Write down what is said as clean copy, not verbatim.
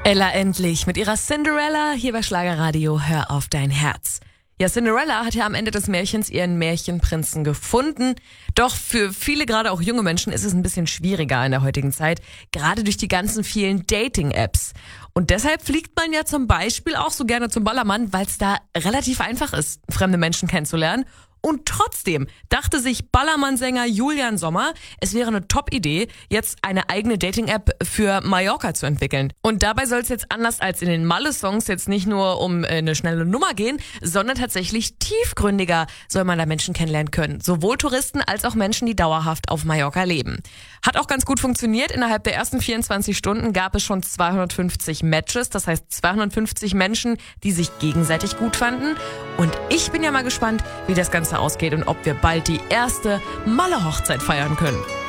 Ella endlich mit ihrer Cinderella hier bei Schlagerradio Hör auf dein Herz. Ja, Cinderella hat ja am Ende des Märchens ihren Märchenprinzen gefunden. Doch für viele, gerade auch junge Menschen, ist es ein bisschen schwieriger in der heutigen Zeit, gerade durch die ganzen vielen Dating-Apps. Und deshalb fliegt man ja zum Beispiel auch so gerne zum Ballermann, weil es da relativ einfach ist, fremde Menschen kennenzulernen. Und trotzdem dachte sich Ballermann-Sänger Julian Sommer, es wäre eine Top-Idee, jetzt eine eigene Dating-App für Mallorca zu entwickeln. Und dabei soll es jetzt anders als in den Malle-Songs jetzt nicht nur um eine schnelle Nummer gehen, sondern tatsächlich tiefgründiger soll man da Menschen kennenlernen können. Sowohl Touristen als auch Menschen, die dauerhaft auf Mallorca leben. Hat auch ganz gut funktioniert. Innerhalb der ersten 24 Stunden gab es schon 250 Matches. Das heißt 250 Menschen, die sich gegenseitig gut fanden. Und ich bin ja mal gespannt, wie das Ganze ausgeht und ob wir bald die erste Malle-Hochzeit feiern können.